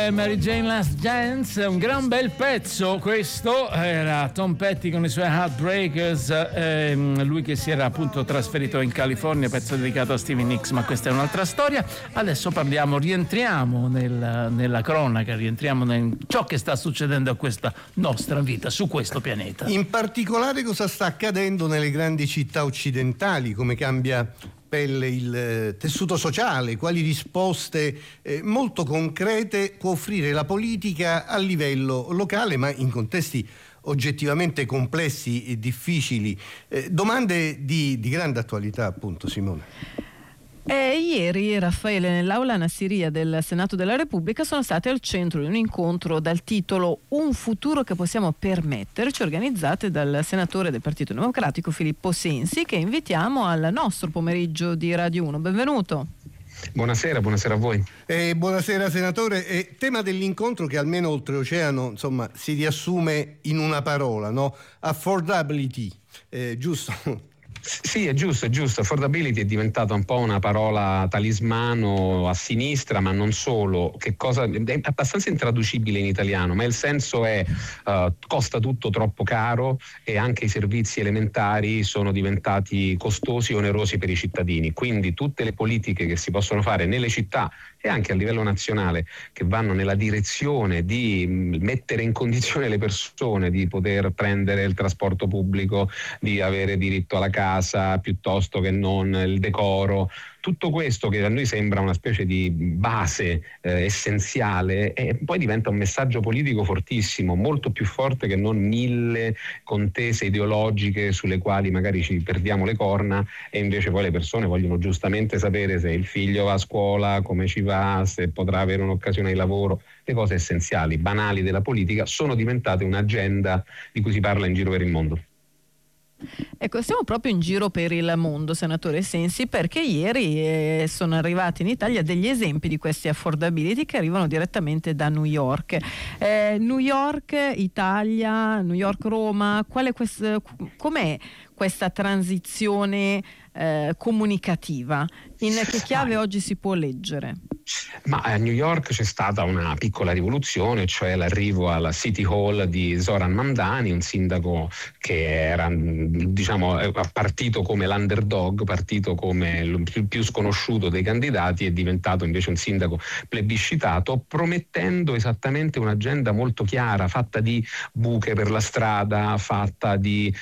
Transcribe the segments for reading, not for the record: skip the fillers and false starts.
Mary Jane Last Dance, un gran bel pezzo questo, era Tom Petty con i suoi Heartbreakers, lui che si era appunto trasferito in California, pezzo dedicato a Stevie Nicks, ma questa è un'altra storia. Adesso rientriamo nella cronaca, rientriamo in ciò che sta succedendo a questa nostra vita su questo pianeta. In particolare cosa sta accadendo nelle grandi città occidentali, come cambia pelle il tessuto sociale, quali risposte molto concrete può offrire la politica a livello locale, ma in contesti oggettivamente complessi e difficili. Domande di grande attualità, appunto, Simone. Ieri Raffaele nell'aula Nassiria del Senato della Repubblica sono state al centro di un incontro dal titolo Un futuro che possiamo permetterci, organizzate dal senatore del Partito Democratico Filippo Sensi, che invitiamo al nostro pomeriggio di Radio 1. Benvenuto. Buonasera a voi. Buonasera senatore. Tema dell'incontro che almeno oltreoceano, insomma, si riassume in una parola, no? Affordability, giusto? Sì, è giusto. Affordability è diventata un po' una parola talismano a sinistra, ma non solo. È abbastanza intraducibile in italiano, ma il senso è costa tutto troppo caro e anche i servizi elementari sono diventati costosi e onerosi per i cittadini. Quindi tutte le politiche che si possono fare nelle città e anche a livello nazionale, che vanno nella direzione di mettere in condizione le persone di poter prendere il trasporto pubblico, di avere diritto alla casa piuttosto che non il decoro, tutto questo che a noi sembra una specie di base essenziale, e poi diventa un messaggio politico fortissimo, molto più forte che non 1000 contese ideologiche sulle quali magari ci perdiamo le corna, e invece poi le persone vogliono giustamente sapere se il figlio va a scuola, come ci va, se potrà avere un'occasione di lavoro. Le cose essenziali, banali della politica sono diventate un'agenda di cui si parla in giro per il mondo. Ecco, siamo proprio in giro per il mondo, senatore Sensi, perché ieri sono arrivati in Italia degli esempi di questi affordability che arrivano direttamente da New York. New York, Italia, New York, Roma, com'è questa transizione comunicativa? In che chiave oggi si può leggere? Ma a New York c'è stata una piccola rivoluzione, cioè l'arrivo alla City Hall di Zoran Mamdani, un sindaco che era, partito come l'underdog, partito come il più sconosciuto dei candidati, è diventato invece un sindaco plebiscitato, promettendo esattamente un'agenda molto chiara, fatta di buche per la strada, fatta di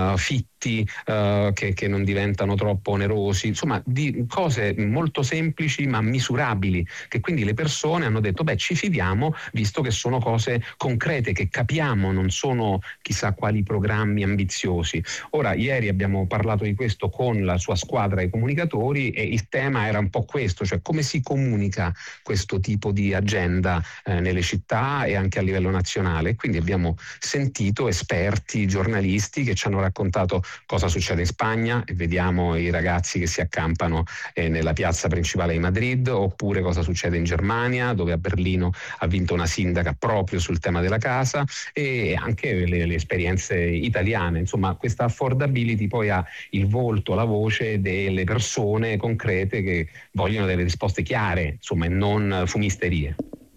fitti che non diventano troppo onerosi, insomma di cose molto semplici ma misurabili, che quindi le persone hanno detto ci fidiamo, visto che sono cose concrete che capiamo, non sono chissà quali programmi ambiziosi. Ora, ieri abbiamo parlato di questo con la sua squadra di comunicatori e il tema era un po' questo, cioè come si comunica questo tipo di agenda nelle città e anche a livello nazionale. Quindi abbiamo sentito esperti, giornalisti che ci hanno raccontato cosa succede in Spagna, e vediamo i ragazzi che si accampano nella piazza principale di Madrid, oppure cosa succede in Germania, dove a Berlino ha vinto una sindaca proprio sul tema della casa, e anche le esperienze italiane. Insomma, questa affordability poi ha il volto, la voce delle persone concrete che vogliono delle risposte chiare, insomma, e non fumisterie.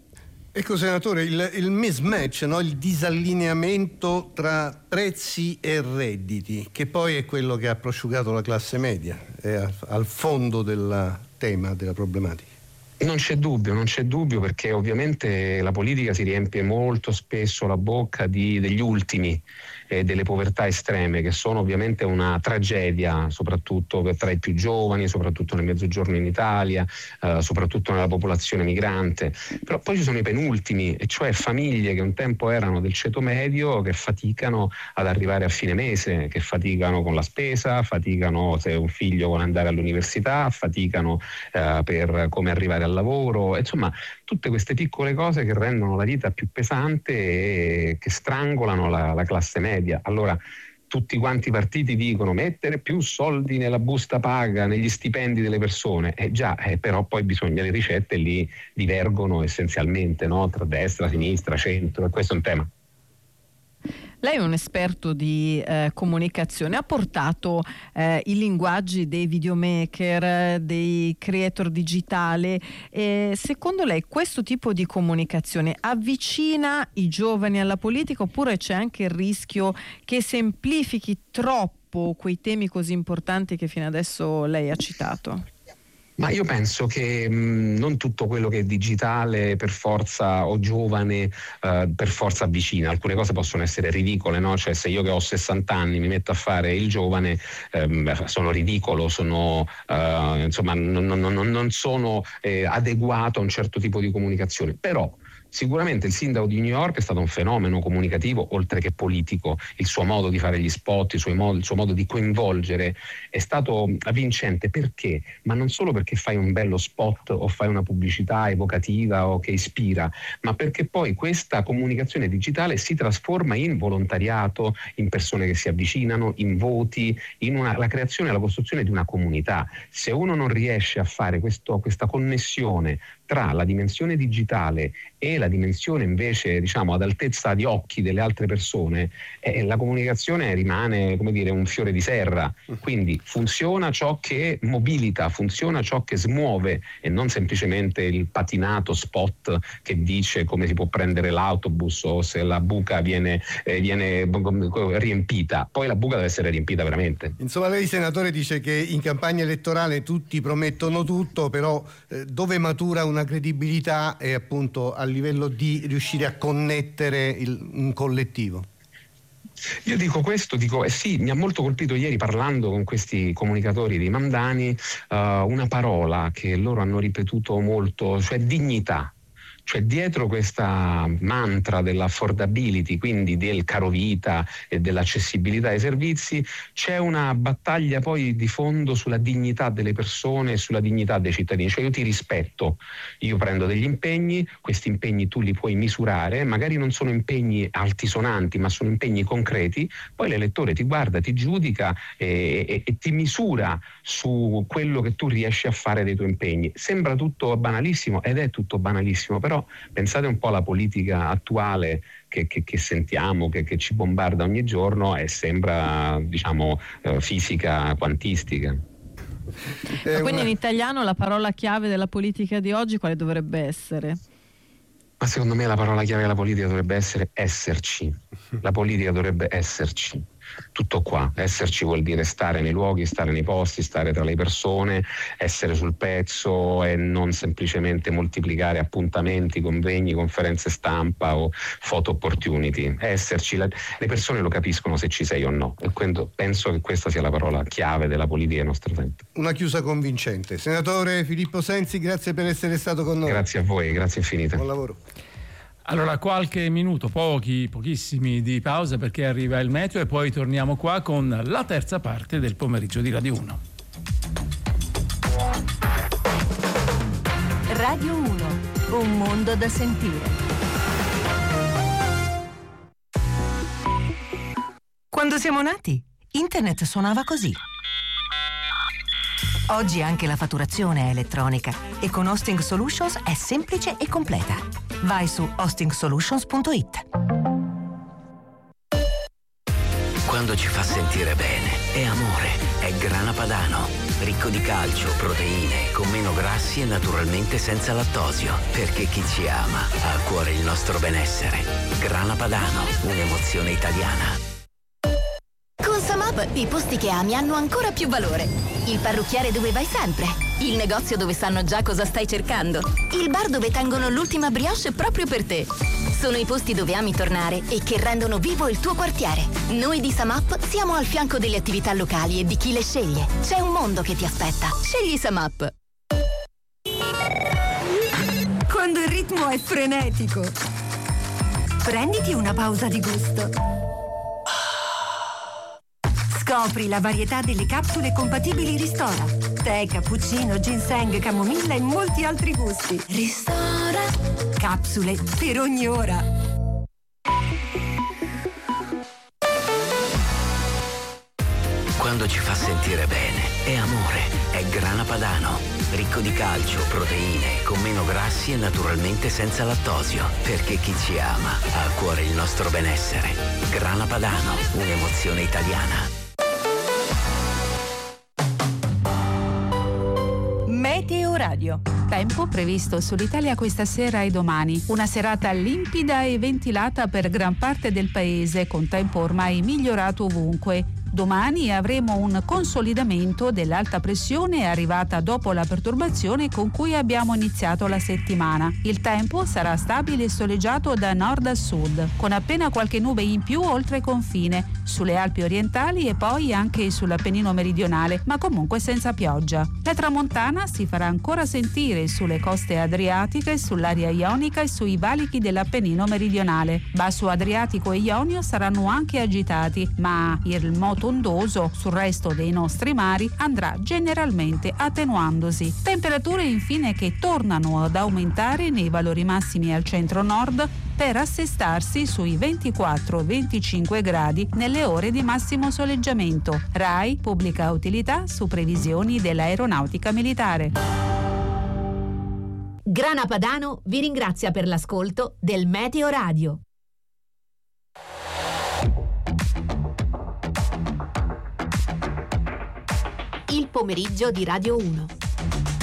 Ecco senatore, il mismatch, no? Il disallineamento tra prezzi e redditi, che poi è quello che ha prosciugato la classe media, è al fondo del tema, della problematica. Non c'è dubbio, perché ovviamente la politica si riempie molto spesso la bocca degli ultimi, delle povertà estreme, che sono ovviamente una tragedia, soprattutto tra i più giovani, soprattutto nel mezzogiorno in Italia, soprattutto nella popolazione migrante. Però poi ci sono i penultimi, e cioè famiglie che un tempo erano del ceto medio, che faticano ad arrivare a fine mese, che faticano con la spesa, faticano se un figlio vuole andare all'università, faticano per come arrivare al lavoro, insomma tutte queste piccole cose che rendono la vita più pesante e che strangolano la classe media. Allora tutti quanti i partiti dicono mettere più soldi nella busta paga, negli stipendi delle persone, però poi le ricette lì divergono essenzialmente, no? Tra destra, sinistra, centro, e questo è un tema. Lei è un esperto di comunicazione, ha portato i linguaggi dei videomaker, dei creator digitali. Secondo lei questo tipo di comunicazione avvicina i giovani alla politica, oppure c'è anche il rischio che semplifichi troppo quei temi così importanti che fino adesso lei ha citato? Ma io penso che non tutto quello che è digitale per forza o giovane per forza avvicina. Alcune cose possono essere ridicole, no? Cioè, se io che ho 60 anni mi metto a fare il giovane, sono ridicolo, sono insomma non sono adeguato a un certo tipo di comunicazione. Però sicuramente il sindaco di New York è stato un fenomeno comunicativo oltre che politico. Il suo modo di fare gli spot, il suo modo di coinvolgere è stato vincente. Perché? Ma non solo perché fai un bello spot o fai una pubblicità evocativa o che ispira, ma perché poi questa comunicazione digitale si trasforma in volontariato, in persone che si avvicinano, in voti, in la creazione e la costruzione di una comunità. Se uno non riesce a fare questa connessione tra la dimensione digitale e la dimensione invece, diciamo, ad altezza di occhi delle altre persone, la comunicazione rimane, come dire, un fiore di serra. Quindi funziona ciò che mobilita, funziona ciò che smuove, e non semplicemente il patinato spot che dice come si può prendere l'autobus o se la buca viene riempita. Poi la buca deve essere riempita veramente. Insomma, lei, senatore, dice che in campagna elettorale tutti promettono tutto, però dove matura una credibilità è appunto a livello di riuscire a connettere un collettivo. Io dico questo, sì, mi ha molto colpito ieri, parlando con questi comunicatori di Mamdani, una parola che loro hanno ripetuto molto, cioè dignità. Cioè, dietro questa mantra dell'affordability, quindi del carovita e dell'accessibilità ai servizi, c'è una battaglia poi di fondo sulla dignità delle persone e sulla dignità dei cittadini. Cioè, io ti rispetto, io prendo degli impegni, questi impegni tu li puoi misurare, magari non sono impegni altisonanti, ma sono impegni concreti, poi l'elettore ti guarda, ti giudica e ti misura su quello che tu riesci a fare dei tuoi impegni. Sembra tutto banalissimo, ed è tutto banalissimo, però pensate un po' alla politica attuale che sentiamo, che ci bombarda ogni giorno, e sembra, diciamo, fisica quantistica. Quindi in italiano la parola chiave della politica di oggi quale dovrebbe essere? Ma secondo me la parola chiave della politica dovrebbe essere esserci. La politica dovrebbe esserci. Tutto qua. Esserci vuol dire stare nei luoghi, stare nei posti, stare tra le persone, essere sul pezzo e non semplicemente moltiplicare appuntamenti, convegni, conferenze stampa o photo opportunity. Esserci. Le persone lo capiscono se ci sei o no. E penso che questa sia la parola chiave della politica del nostro tempo. Una chiusa convincente. Senatore Filippo Sensi, grazie per essere stato con noi. Grazie a voi, grazie infinite. Buon lavoro. Allora, qualche minuto, pochissimi di pausa, perché arriva il meteo, e poi torniamo qua con la terza parte del pomeriggio di Radio 1. Radio 1, un mondo da sentire. Quando siamo nati, internet suonava così. Oggi anche la fatturazione è elettronica e con Hosting Solutions è semplice e completa. Vai su hostingsolutions.it. Quando ci fa sentire bene, è amore, è grana padano, ricco di calcio, proteine, con meno grassi e naturalmente senza lattosio, perché chi ci ama ha a cuore il nostro benessere. Grana padano, un'emozione italiana. Con Samap i posti che ami hanno ancora più valore. Il parrucchiere dove vai sempre, il negozio dove sanno già cosa stai cercando, il bar dove tengono l'ultima brioche proprio per te. Sono i posti dove ami tornare e che rendono vivo il tuo quartiere. Noi di Samap siamo al fianco delle attività locali e di chi le sceglie. C'è un mondo che ti aspetta. Scegli Samap. Quando il ritmo è frenetico, prenditi una pausa di gusto. Scopri la varietà delle capsule compatibili Ristora. Tè, cappuccino, ginseng, camomilla e molti altri gusti. Ristora. Capsule per ogni ora. Quando ci fa sentire bene, è amore, è Grana Padano. Ricco di calcio, proteine, con meno grassi e naturalmente senza lattosio. Perché chi ci ama ha a cuore il nostro benessere. Grana Padano, un'emozione italiana. Meteo Radio. Tempo previsto sull'Italia questa sera e domani. Una serata limpida e ventilata per gran parte del paese, con tempo ormai migliorato ovunque. Domani avremo un consolidamento dell'alta pressione arrivata dopo la perturbazione con cui abbiamo iniziato la settimana. Il tempo sarà stabile e soleggiato da nord a sud, con appena qualche nube in più oltre confine, sulle Alpi orientali e poi anche sull'Appennino meridionale, ma comunque senza pioggia. La tramontana si farà ancora sentire sulle coste adriatiche, sull'area ionica e sui valichi dell'Appennino meridionale. Basso Adriatico e Ionio saranno anche agitati, ma il moto ondoso sul resto dei nostri mari andrà generalmente attenuandosi. Temperature infine che tornano ad aumentare nei valori massimi al centro-nord per assestarsi sui 24-25 gradi nelle ore di massimo soleggiamento. RAI pubblica utilità su previsioni dell'aeronautica militare. Grana Padano vi ringrazia per l'ascolto del Meteo Radio. Il pomeriggio di Radio 1.